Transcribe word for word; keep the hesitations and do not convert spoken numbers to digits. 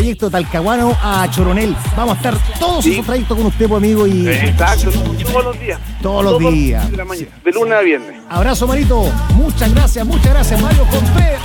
trayecto de Talcahuano a Choronel. Vamos a estar todos sí. esos trayectos con usted, pues, amigo. Y... Exacto, todos los días. Todos los todos días. De, la mañana, de lunes a viernes. Abrazo, Marito. Muchas gracias, muchas gracias, Mario Contreras.